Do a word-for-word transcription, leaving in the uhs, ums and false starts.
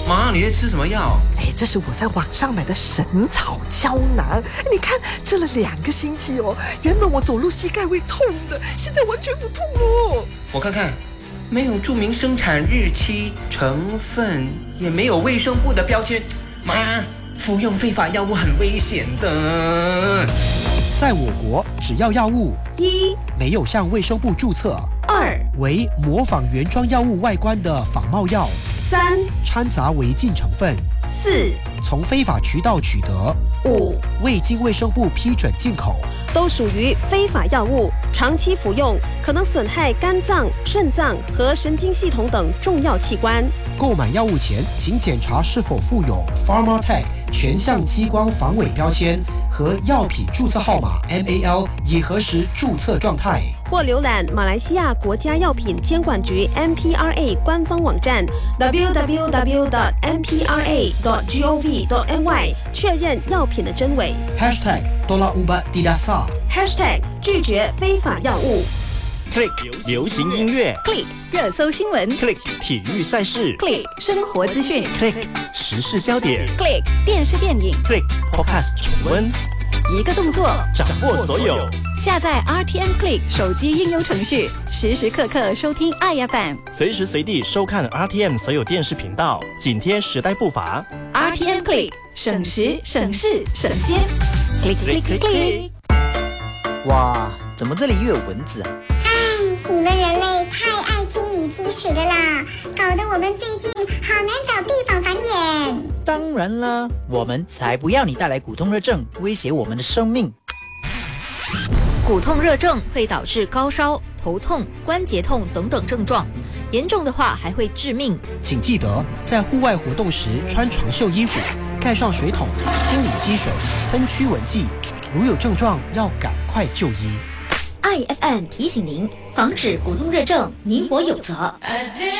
妈，你在吃什么药？ 哎，这是我在网上买的神草胶囊，你看吃了两个星期哦，原本我走路膝盖会痛的，现在完全不痛哦。 我看看，没有注明生产日期、成分，也没有卫生部的标签。妈，服用非法药物很危险的。 在我国，只要药物一没有向卫生部注册， 二为模仿原装药物外观的仿冒药， 三掺杂违禁成分， 四从非法渠道取得， 五未经卫生部批准进口， 都属于非法药物，长期服用可能损害肝脏、肾脏和神经系统等重要器官。 购买药物前，请检查是否附有 Pharmatech 全项激光防伪标签和药品注册号码 M A L， 以核实注册状态。 或浏览马来西亚国家药品监管局 M P R A 官方网站 double-u double-u double-u dot m p r a dot gov dot m y 确认药品的真伪。 Hashtag Tolak Ubat Tidak Sah Hashtag 拒绝非法药物。 Click 流行音乐 Click 热搜新闻 ，Click 体育赛事 Click 生活资讯 ，Click 时事焦点 Click 电视电影 ，Click Podcast 重温， 一个动作掌握所有。 下载 R T M Click 手机应用程序，时时刻刻收听 I F M， 随时随地收看 R T M 所有电视频道，紧贴时代步伐。 R T M Click 省时省事省先 ，Click Click Click Click。 哇，怎么这里又有蚊子啊？ 你们人类太爱清理积水的啦，搞得我们最近好难找地方繁衍。 当然啦，我们才不要你带来骨痛热症，威胁我们的生命。 骨痛热症会导致高烧、头痛、关节痛等等症状，严重的话还会致命。 请记得在户外活动时穿长袖衣服，盖上水桶，清理积水，喷驱蚊剂。如有症状，要赶快就医。 I F M 提醒您，防止骨痛热症，你我有责。